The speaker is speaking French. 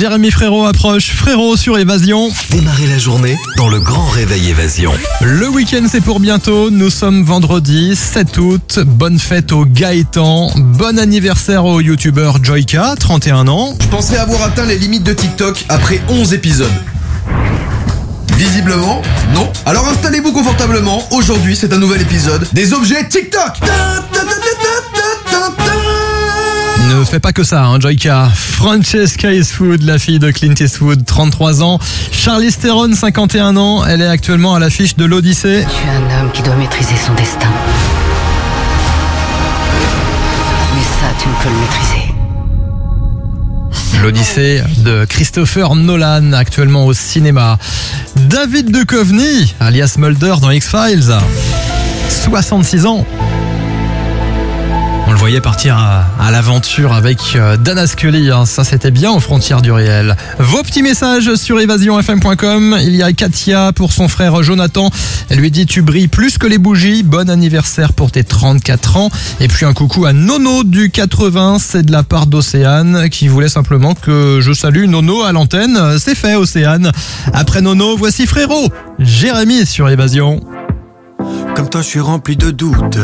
Jérémy Frérot approche. Frérot sur Évasion. Démarrez la journée dans le grand réveil Évasion. Le week-end c'est pour bientôt. Nous sommes vendredi 7 août. Bonne fête au Gaëtan. Bon anniversaire au youtubeur Joyka, 31 ans. Je pensais avoir atteint les limites de TikTok après 11 épisodes. Visiblement, non. Alors installez-vous confortablement. Aujourd'hui, c'est un nouvel épisode des objets TikTok. Ne fais pas que ça, Joyka. Francesca Eastwood, la fille de Clint Eastwood, 33 ans. Charlize Theron, 51 ans. Elle est actuellement à l'affiche de l'Odyssée. Je suis un homme qui doit maîtriser son destin. Mais ça, tu ne peux le maîtriser. L'Odyssée de Christopher Nolan, actuellement au cinéma. David Duchovny, alias Mulder dans X-Files, 66 ans. On le voyait partir à l'aventure avec Dana Scully, ça c'était bien aux frontières du réel. Vos petits messages sur évasionfm.com. Il y a Katia pour son frère Jonathan. Elle lui dit: tu brilles plus que les bougies, bon anniversaire pour tes 34 ans. Et puis un coucou à Nono du 80, c'est de la part d'Océane qui voulait simplement que je salue Nono à l'antenne. C'est fait, Océane. Après Nono, voici Frérot, Jérémy sur Évasion. Comme toi je suis rempli de doutes.